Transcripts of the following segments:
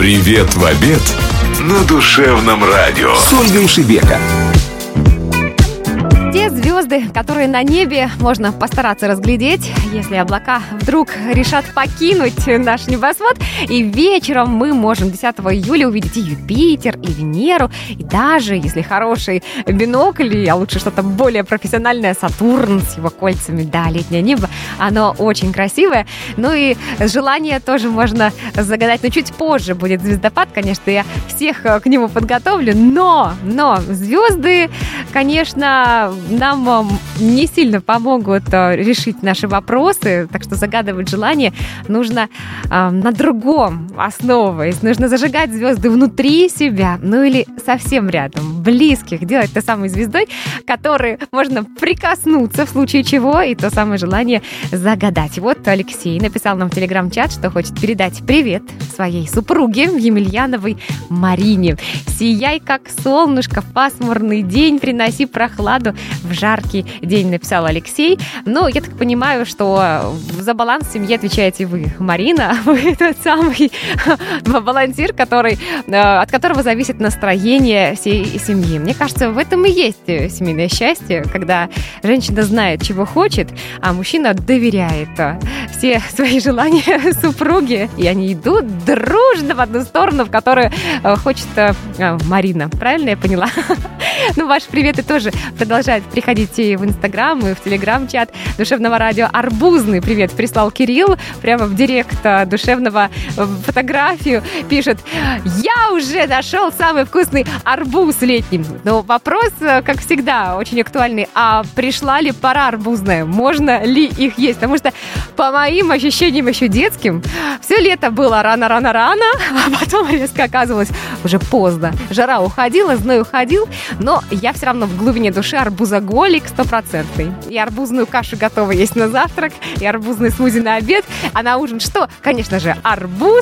Привет в обед на душевном радио с Ольгой Шебека. Те звезды, которые на небе, можно постараться разглядеть, если облака вдруг решат покинуть наш небосвод. И вечером мы можем 10 июля увидеть и Юпитер, и Венеру, и даже, если хороший бинокль, а лучше что-то более профессиональное, Сатурн с его кольцами. Да, летнее небо, оно очень красивое. Ну и желание тоже можно загадать, но чуть позже будет звездопад, конечно, я всех к нему подготовлю, но звезды, конечно, нам не сильно помогут решить наши вопросы, так что загадывать желание нужно на другом основываясь. Нужно зажигать звезды внутри себя, ну или совсем рядом, близких, делать той самой звездой, которой можно прикоснуться в случае чего, и то самое желание загадать. Вот Алексей написал нам в телеграм-чат, что хочет передать привет своей супруге Емельяновой Марине. «Сияй, как солнышко в пасмурный день, приноси прохладу в жаркий день», написал Алексей. Ну, я так понимаю, что за баланс в семье отвечаете вы, Марина. Вы тот самый балансир, от которого зависит настроение всей семьи. Мне кажется, в этом и есть семейное счастье, когда женщина знает, чего хочет, а мужчина доверяет все свои желания супруге, и они идут дружно в одну сторону, в которую хочет Марина. Правильно я поняла? Ну, ваши приветы тоже продолжают приходить и в Инстаграм, и в Телеграм-чат Душевного радио. Арбузный привет прислал Кирилл прямо в директ Душевного фотографию. Пишет: «Я уже нашел самый вкусный арбуз летний». Но вопрос, как всегда, очень актуальный. А пришла ли пора арбузная? Можно ли их есть? Потому что, по моим ощущениям еще детским, все лето было рано-рано-рано, а потом резко оказывалось уже поздно. Жара уходила, зной уходил, но я все равно в глубине души арбузоголик 100%. И арбузную кашу готова есть на завтрак, и арбузный смузи на обед, а на ужин что? Конечно же, арбуз.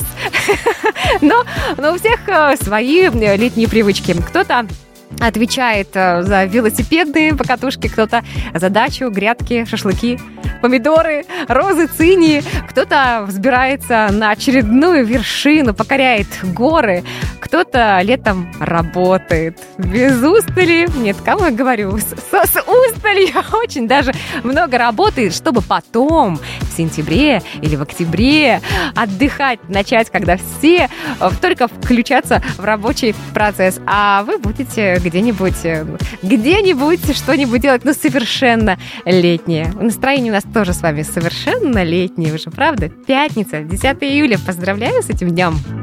Но у всех свои летние привычки. Кто-то отвечает за велосипедные покатушки, кто-то за дачу, грядки, шашлыки, помидоры, розы, цинии. Кто-то взбирается на очередную вершину, покоряет горы. Кто-то летом работает. Без устали. Нет, кому я говорю? С усталью очень даже много работает, чтобы потом в сентябре или в октябре отдыхать начать, когда все только включатся в рабочий процесс. А вы будете где-нибудь что-нибудь делать, совершенно летнее. Настроение у нас тоже с вами совершенно летнее уже, правда? Пятница, 10 июля. Поздравляю с этим днем!